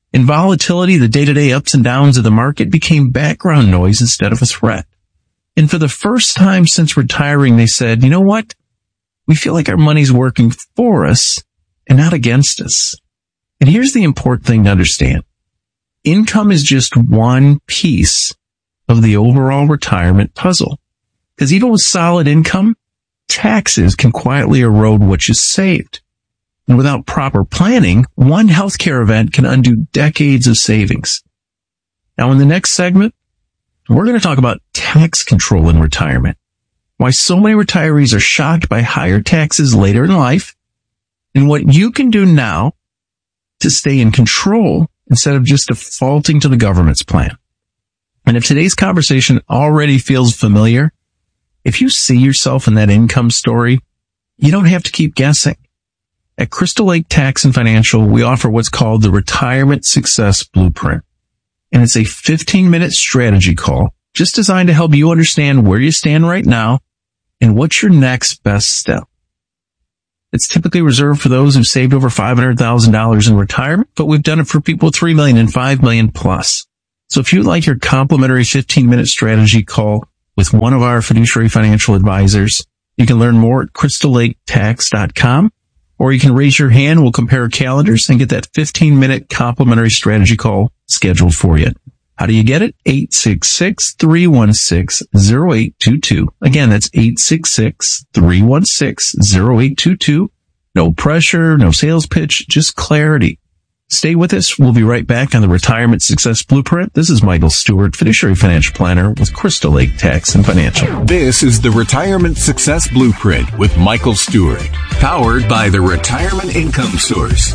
In volatility, the day-to-day ups and downs of the market became background noise instead of a threat. And for the first time since retiring, they said, you know what? We feel like our money's working for us and not against us. And here's the important thing to understand. Income is just one piece of the overall retirement puzzle. Because even with solid income, taxes can quietly erode what you saved. And without proper planning, one healthcare event can undo decades of savings. Now, in the next segment, we're going to talk about tax control in retirement, why so many retirees are shocked by higher taxes later in life, and what you can do now to stay in control instead of just defaulting to the government's plan. And if today's conversation already feels familiar, if you see yourself in that income story, you don't have to keep guessing. At Crystal Lake Tax and Financial, we offer what's called the Retirement Success Blueprint. And it's a fifteen minute strategy call just designed to help you understand where you stand right now and what's your next best step. It's typically reserved for those who've saved over five hundred thousand dollars in retirement, but we've done it for people with three million dollars and five million dollars plus. So if you'd like your complimentary fifteen minute strategy call with one of our fiduciary financial advisors, you can learn more at crystal lake tax dot com. Or you can raise your hand. We'll compare calendars and get that fifteen minute complimentary strategy call scheduled for you. How do you get it? eight six six, three one six, zero eight two two. Again, that's eight six six, three one six, zero eight two two. No pressure, no sales pitch, just clarity. Stay with us. We'll be right back on the Retirement Success Blueprint. This is Michael Stewart, fiduciary financial planner with Crystal Lake Tax and Financial. This is the Retirement Success Blueprint with Michael Stewart, powered by the Retirement Income Source.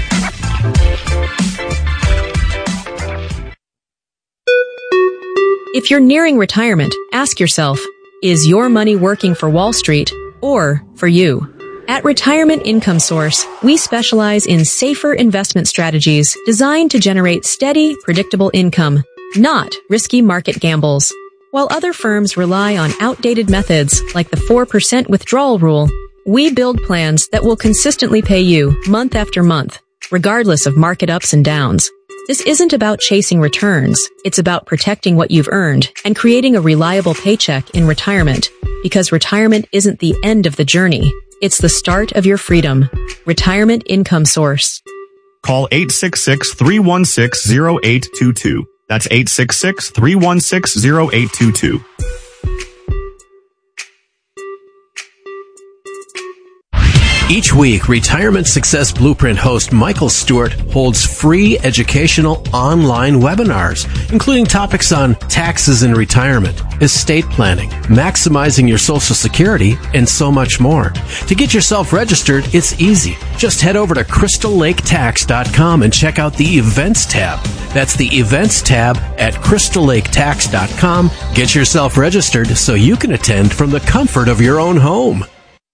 If you're nearing retirement, ask yourself, is your money working for Wall Street or for you? At Retirement Income Source, we specialize in safer investment strategies designed to generate steady, predictable income, not risky market gambles. While other firms rely on outdated methods like the four percent withdrawal rule, we build plans that will consistently pay you month after month, regardless of market ups and downs. This isn't about chasing returns. It's about protecting what you've earned and creating a reliable paycheck in retirement, because retirement isn't the end of the journey. It's the start of your freedom. Retirement Income Source. Call eight six six, three one six, zero eight two two. That's eight six six, three one six, zero eight two two. Each week, Retirement Success Blueprint host Michael Stewart holds free educational online webinars, including topics on taxes in retirement, estate planning, maximizing your Social Security, and so much more. To get yourself registered, it's easy. Just head over to crystal lake tax dot com and check out the Events tab. That's the Events tab at crystal lake tax dot com. Get yourself registered so you can attend from the comfort of your own home.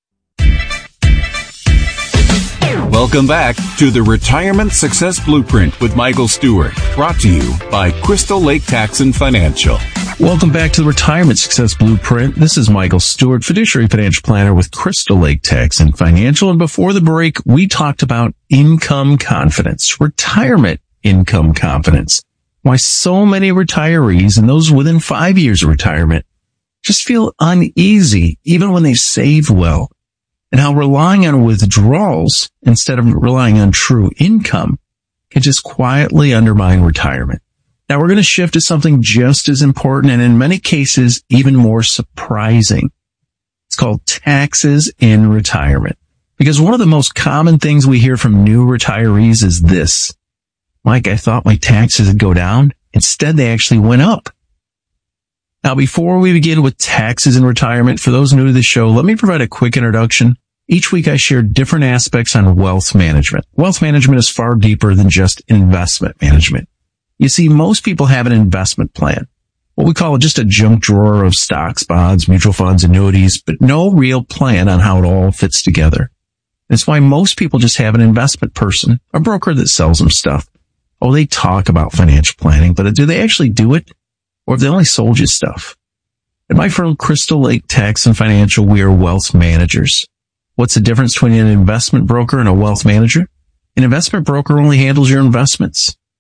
Welcome back to the Retirement Success Blueprint with Michael Stewart, brought to you by Crystal Lake Tax and Financial. Welcome back to the Retirement Success Blueprint. This is Michael Stewart, fiduciary financial planner with Crystal Lake Tax and Financial. And before the break, we talked about income confidence, retirement income confidence. Why so many retirees and those within five years of retirement just feel uneasy even when they save well. And how relying on withdrawals instead of relying on true income can just quietly undermine retirement. Now we're going to shift to something just as important and in many cases even more surprising. It's called taxes in retirement. Because one of the most common things we hear from new retirees is this: Mike, I thought my taxes would go down. Instead, they actually went up. Now, before we begin with taxes in retirement, for those new to the show, let me provide a quick introduction. Each week I share different aspects on wealth management. Wealth management is far deeper than just investment management. You see, most people have an investment plan, what we call just a junk drawer of stocks, bonds, mutual funds, annuities, but no real plan on how it all fits together. That's why most people just have an investment person, a broker that sells them stuff. Oh, they talk about financial planning, but do they actually do it? Or if they only sold you stuff? At my firm, Crystal Lake Tax and Financial, we are wealth managers. What's the difference between an investment broker and a wealth manager? An investment broker only handles your investments.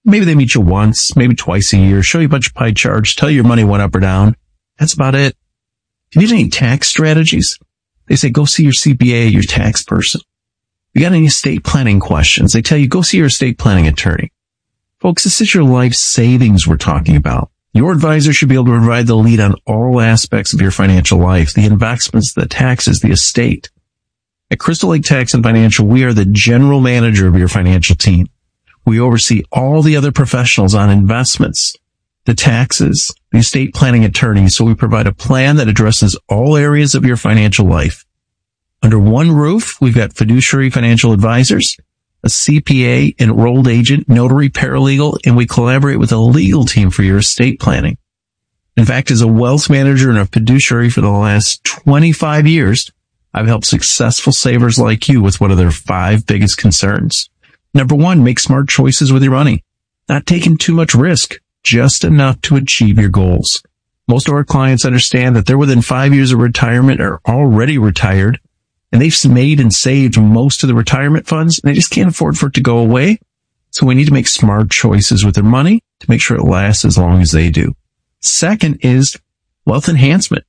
Maybe they meet you once, maybe twice a year, show you a bunch of pie charts, tell you your money went up or down. That's about it. If you need any tax strategies, they say go see your C P A, your tax person. If you got any estate planning questions, they tell you go see your estate planning attorney. Folks, this is your life savings we're talking about. Your advisor should be able to provide the lead on all aspects of your financial life, the investments, the taxes, the estate. At Crystal Lake Tax and Financial, we are the general manager of your financial team. We oversee all the other professionals on investments, the taxes, the estate planning attorney, so we provide a plan that addresses all areas of your financial life. Under one roof, we've got fiduciary financial advisors, a C P A, enrolled agent, notary, paralegal, and we collaborate with a legal team for your estate planning. In fact, as a wealth manager and a fiduciary for the last twenty-five years, I've helped successful savers like you with one of their five biggest concerns. Number one, make smart choices with your money. Not taking too much risk, just enough to achieve your goals. Most of our clients understand that they're within five years of retirement or already retired, and they've made and saved most of the retirement funds, and they just can't afford for it to go away. So we need to make smart choices with their money to make sure it lasts as long as they do. Second is wealth enhancement.